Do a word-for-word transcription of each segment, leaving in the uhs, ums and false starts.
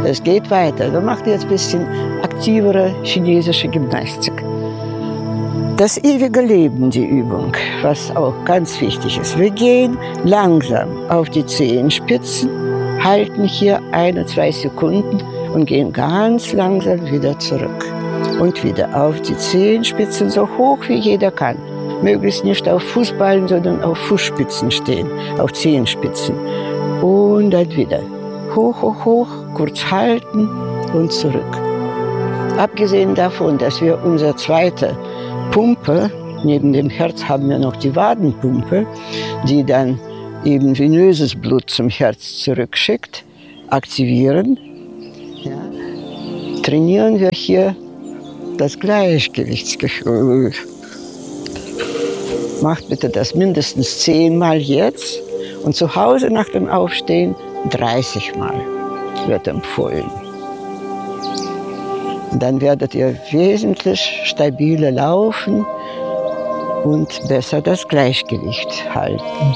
Es geht weiter. Wir machen jetzt ein bisschen aktivere chinesische Gymnastik. Das ewige Leben, die Übung, was auch ganz wichtig ist. Wir gehen langsam auf die Zehenspitzen, halten hier eine, zwei Sekunden und gehen ganz langsam wieder zurück. Und wieder auf die Zehenspitzen, so hoch wie jeder kann. Möglichst nicht auf Fußballen, sondern auf Fußspitzen stehen, auf Zehenspitzen. Und dann wieder hoch, hoch, hoch, kurz halten und zurück. Abgesehen davon, dass wir unsere zweite Pumpe, neben dem Herz haben wir noch die Wadenpumpe, die dann eben venöses Blut zum Herz zurückschickt, aktivieren, ja, trainieren wir hier das Gleichgewichtsgefühl. Macht bitte das mindestens zehnmal jetzt und zu Hause nach dem Aufstehen dreißig Mal wird empfohlen. Und dann werdet ihr wesentlich stabiler laufen und besser das Gleichgewicht halten.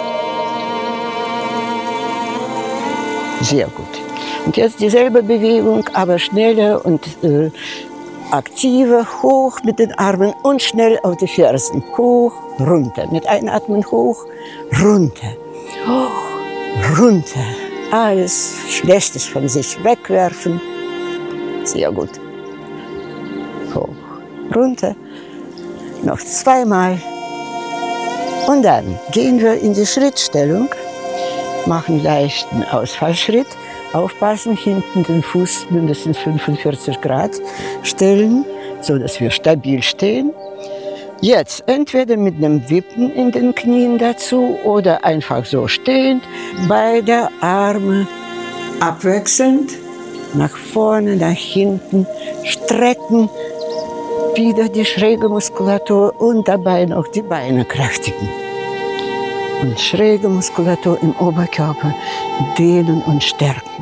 Sehr gut. Und jetzt dieselbe Bewegung, aber schneller und äh, aktiver. Hoch mit den Armen und schnell auf die Fersen. Hoch, runter. Mit Einatmen hoch, runter. Hoch, runter. Alles Schlechtes von sich wegwerfen. Sehr gut. Hoch, runter. Noch zweimal. Und dann gehen wir in die Schrittstellung. Machen leichten Ausfallschritt. Aufpassen, hinten den Fuß mindestens fünfundvierzig Grad stellen, so dass wir stabil stehen. Jetzt entweder mit einem Wippen in den Knien dazu oder einfach so stehend. Beide Arme abwechselnd, nach vorne, nach hinten, strecken, wieder die schräge Muskulatur und dabei noch die Beine kräftigen. Und schräge Muskulatur im Oberkörper dehnen und stärken.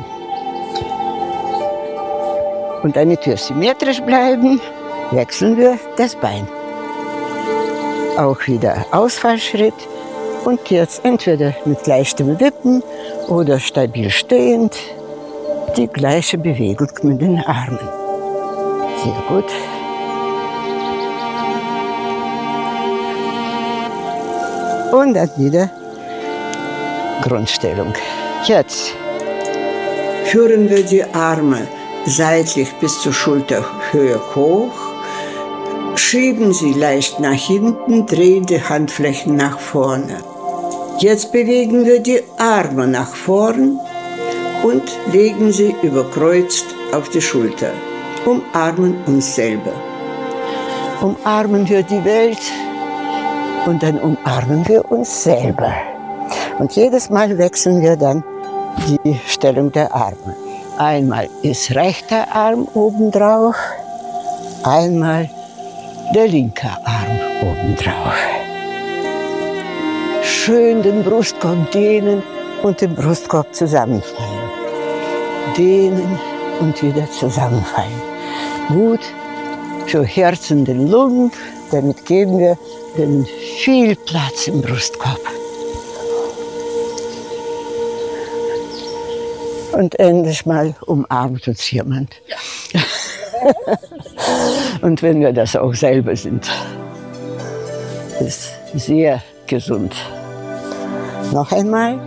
Und damit wir symmetrisch bleiben, wechseln wir das Bein. Auch wieder Ausfallschritt und jetzt entweder mit leichtem Wippen oder stabil stehend die gleiche Bewegung mit den Armen. Sehr gut. Und dann wieder Grundstellung. Jetzt führen wir die Arme seitlich bis zur Schulterhöhe hoch, schieben sie leicht nach hinten, drehen die Handflächen nach vorne. Jetzt bewegen wir die Arme nach vorn und legen sie überkreuzt auf die Schulter. Umarmen uns selber. Umarmen wir die Welt. Und dann umarmen wir uns selber. Und jedes Mal wechseln wir dann die Stellung der Arme. Einmal ist rechter Arm obendrauf, einmal der linke Arm obendrauf. Schön den Brustkorb dehnen und den Brustkorb zusammenfallen. Dehnen und wieder zusammenfallen. Gut für Herz und den Lungen, damit geben wir den viel Platz im Brustkorb. Und endlich mal umarmt uns jemand. Ja. Und wenn wir das auch selber sind, ist sehr gesund. Noch einmal.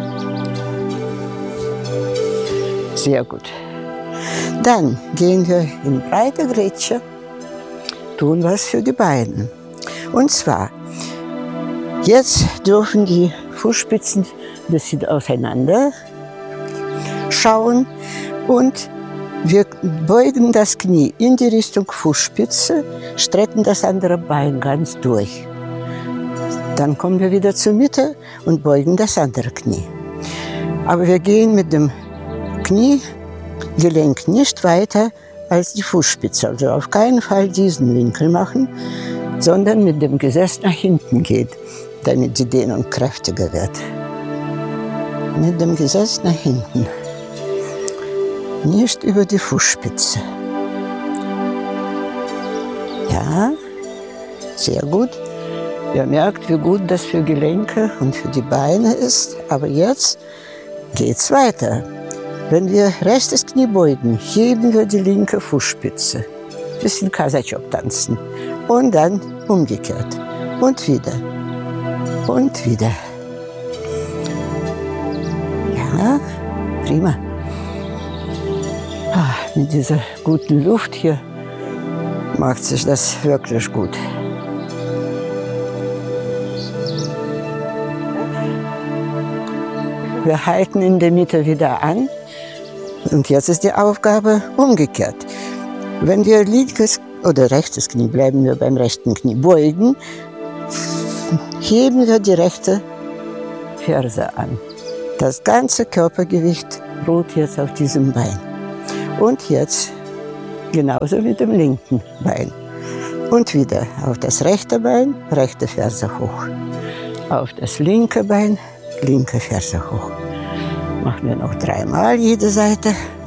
Sehr gut. Dann gehen wir in breite Grätsche, tun was für die Beine. Und zwar, jetzt dürfen die Fußspitzen ein bisschen auseinander schauen und wir beugen das Knie in die Richtung Fußspitze, strecken das andere Bein ganz durch. Dann kommen wir wieder zur Mitte und beugen das andere Knie. Aber wir gehen mit dem Kniegelenk nicht weiter als die Fußspitze. Also auf keinen Fall diesen Winkel machen, sondern mit dem Gesäß nach hinten geht, damit die Dehnung kräftiger wird. Mit dem Gesäß nach hinten. Nicht über die Fußspitze. Ja, sehr gut. Ihr merkt, wie gut das für Gelenke und für die Beine ist. Aber jetzt geht's weiter. Wenn wir rechtes Knie beugen, heben wir die linke Fußspitze. Bisschen Kasachok tanzen. Und dann umgekehrt. Und wieder. Und wieder. Ja, prima. Ah, mit dieser guten Luft hier macht sich das wirklich gut. Wir halten in der Mitte wieder an. Und jetzt ist die Aufgabe umgekehrt. Wenn wir linkes oder rechtes Knie, bleiben wir beim rechten Knie, beugen, heben wir die rechte Ferse an. Das ganze Körpergewicht ruht jetzt auf diesem Bein. Und jetzt genauso mit dem linken Bein. Und wieder auf das rechte Bein, rechte Ferse hoch. Auf das linke Bein, linke Ferse hoch. Machen wir noch dreimal jede Seite.